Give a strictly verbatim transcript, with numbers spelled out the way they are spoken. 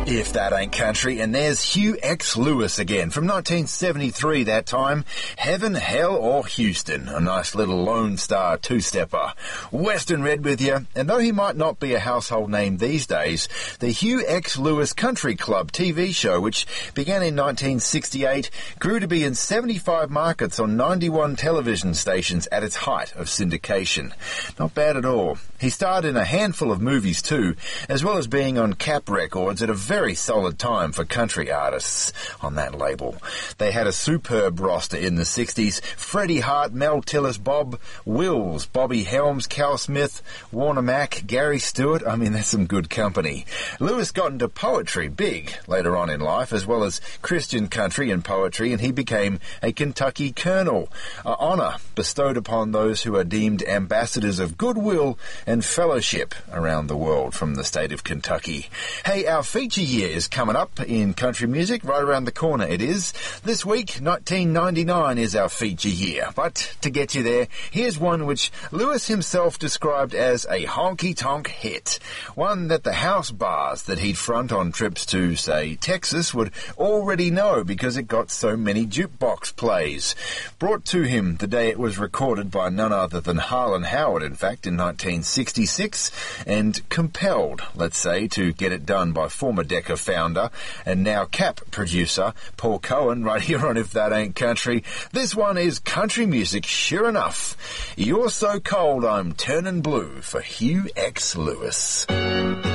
If that ain't country, and there's Hugh X. Lewis again, from nineteen seventy-three that time, Heaven, Hell or Houston, a nice little Lone Star two-stepper. Western Red with you, and though he might not be a household name these days, the Hugh X. Lewis Country Club T V show, which began in nineteen sixty-eight, grew to be in seventy-five markets on ninety-one television stations at its height of syndication. Not bad at all. He starred in a handful of movies too, as well as being on Cap Records at a very solid time for country artists on that label. They had a superb roster in the sixties. Freddie Hart, Mel Tillis, Bob Wills, Bobby Helms, Cal Smith, Warner Mack, Gary Stewart. I mean, that's some good company. Lewis got into poetry big later on in life, as well as Christian country and poetry, and he became a Kentucky colonel, an honour bestowed upon those who are deemed ambassadors of goodwill and fellowship around the world from the state of Kentucky. Hey, our feature year is coming up in country music, right around the corner it is. This week, nineteen ninety-nine is our feature year, but to get you there, here's one which Lewis himself described as a honky-tonk hit, one that the house bars that he'd front on trips to, say, Texas would already know because it got so many jukebox plays. Brought to him the day it was recorded by none other than Harlan Howard, in fact, in nineteen sixty-six, and compelled, let's say, to get it done by former Decca founder and now Cap producer Paul Cohen, right here on If That Ain't Country. This one is country music, sure enough. You're So Cold I'm Turning Blue for Hugh X. Lewis.